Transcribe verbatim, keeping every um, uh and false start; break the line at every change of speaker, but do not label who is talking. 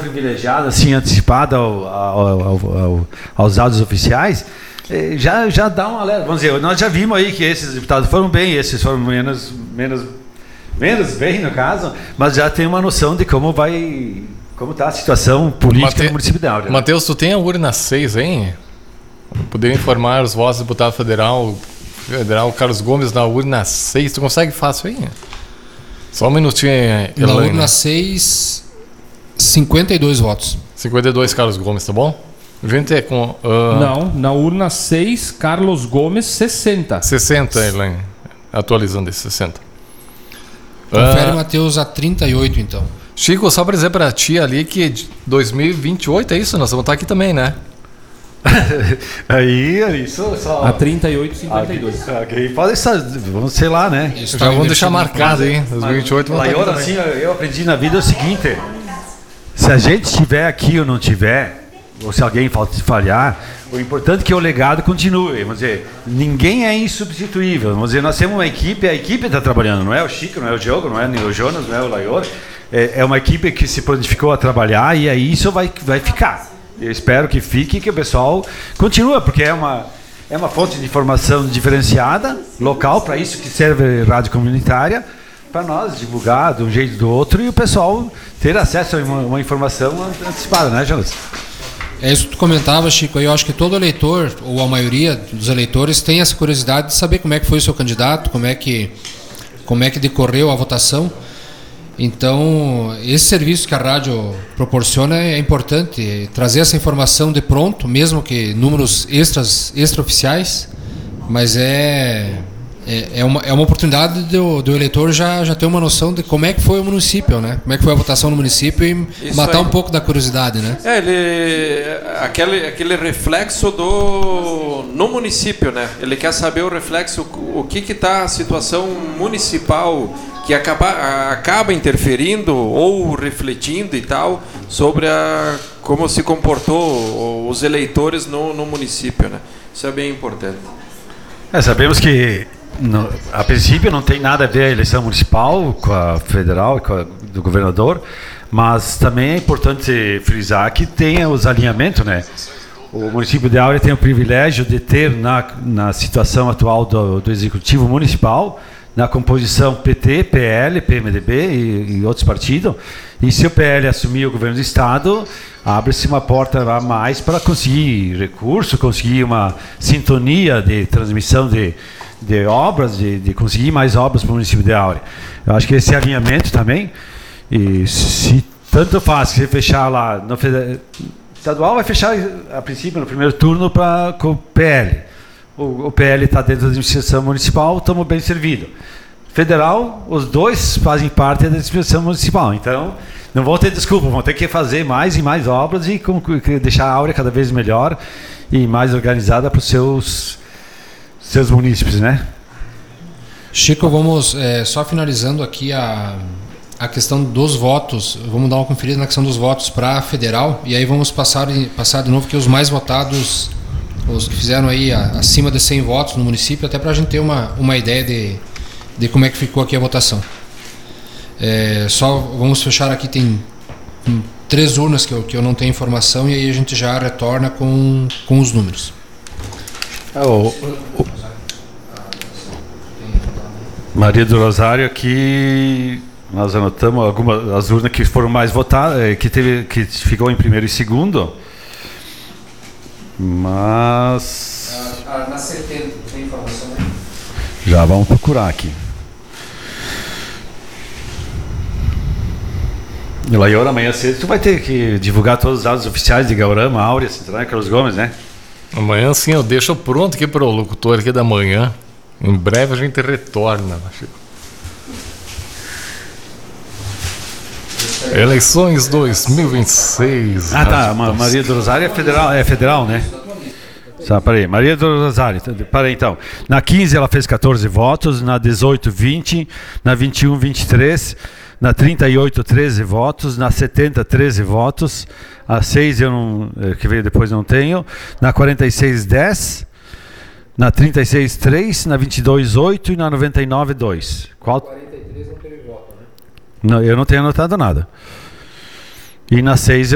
privilegiada, assim, antecipada ao, ao, ao, ao, aos dados oficiais, já, já dá um alerta. Vamos dizer, nós já vimos aí que esses deputados foram bem, esses foram menos, menos, menos bem, no caso, mas já tem uma noção de como vai, como está a situação política Mate, no município de Áurea.
Matheus, tu tem a urna seis, hein? Poderia informar os votos do deputado federal, federal Carlos Gomes na urna seis. Tu consegue fácil aí? Só um minutinho aí.
Na urna seis, cinquenta e dois votos.
cinquenta e dois, Carlos Gomes, tá bom? Gente, é com, uh...
Não, na urna seis, Carlos Gomes, sessenta.
sessenta, Elaine. Atualizando esse sessenta.
Confere, uh... Matheus, a trinta e oito, então.
Chico, só para dizer para ti ali que dois mil e vinte e oito é isso? Nós vamos estar aqui também, né?
Aí, isso só.
A trinta e oito, cinquenta e dois.
Aqui pode estar, vamos sei lá, né?
Isso, já vamos deixar marcado aí. dois mil e vinte e oito.
Laior, assim, eu aprendi na vida o seguinte: se a gente estiver aqui ou não tiver, ou se alguém falhar, o importante é que o legado continue. Vamos dizer, ninguém é insubstituível. Vamos dizer, nós temos uma equipe, a equipe está trabalhando, não é o Chico, não é o Diogo, não é o Jonas, não é o Laior. É, é uma equipe que se prontificou a trabalhar e aí isso vai, vai ficar. Eu espero que fique e que o pessoal continue, porque é uma, é uma fonte de informação diferenciada, local, para isso que serve a rádio comunitária, para nós divulgar de um jeito ou do outro e o pessoal ter acesso a uma, uma informação antecipada, né, Jonas?
É isso que tu comentava, Chico. Eu acho que todo eleitor, ou a maioria dos eleitores, tem essa curiosidade de saber como é que foi o seu candidato, como é que, como é que decorreu a votação. Então, esse serviço que a rádio proporciona é importante, trazer essa informação de pronto, mesmo que números extras, extraoficiais, mas é, é, é, uma, é uma oportunidade do, do eleitor já, já ter uma noção de como é que foi o município, né? Como é que foi a votação no município e Isso matar aí. um pouco da curiosidade, né?
É, ele, aquele, aquele reflexo do, no município, né? Ele quer saber o reflexo, o que que está a situação municipal, que acaba, acaba interferindo ou refletindo e tal sobre a, como se comportou os eleitores no, no município, né? Isso é bem importante.
É, sabemos que no, a princípio não tem nada a ver a eleição municipal com a federal e com a do governador, mas também é importante frisar que tem os alinhamentos, né? O município de Áurea tem o privilégio de ter na, na situação atual do, do executivo municipal, na composição P T, P L, P M D B e, e outros partidos. E se o P L assumir o governo do estado, abre-se uma porta a mais para conseguir recurso, conseguir uma sintonia de transmissão de, de obras, de, de conseguir mais obras para o município de Áurea. Eu acho que esse alinhamento também, e se tanto faz que fechar lá no estadual, vai fechar a princípio no primeiro turno pra, com o P L. O, o P L está dentro da administração municipal, estamos bem servidos. Federal, os dois fazem parte da administração municipal, então não vão ter desculpa, vão ter que fazer mais e mais obras e com, deixar a Áurea cada vez melhor e mais organizada para os seus, seus munícipes, né?
Chico, vamos é, só finalizando aqui a, a questão dos votos, vamos dar uma conferida na questão dos votos para a federal e aí vamos passar, passar de novo que os mais votados, os que fizeram aí acima de cem votos no município, até para a gente ter uma, uma ideia de, de como é que ficou aqui a votação. É, só vamos fechar aqui, tem três urnas que eu, que eu não tenho informação e aí a gente já retorna com, com os números.
É, o, o, Maria do Rosário aqui, nós anotamos algumas as urnas que foram mais votadas, que, teve, que ficou em primeiro e segundo. Mas
ah, na setenta tem informação aí?
Já vamos procurar aqui. Laior, amanhã cedo tu vai ter que divulgar todos os dados oficiais de Gaurama, Áurea, Central e Carlos Gomes, né?
Amanhã sim, eu deixo pronto aqui para o locutor aqui da manhã. Em breve a gente retorna. Eleições dois mil e vinte e seis.
Ah, tá. Maria do Rosário é federal, é federal, né? Tá, peraí. Maria do Rosário. Peraí, então. Na quinze ela fez quatorze votos, na dezoito, vinte, na vinte e um, vinte e três, na trinta e oito, treze votos, na setenta, treze votos, a seis eu não, que veio depois não tenho, na quarenta e seis, dez, na trinta e seis, três, na vinte e dois, oito e na noventa e nove, dois. Qual?
quarenta e três não teve voto, né?
Não, eu não tenho anotado nada. E na seis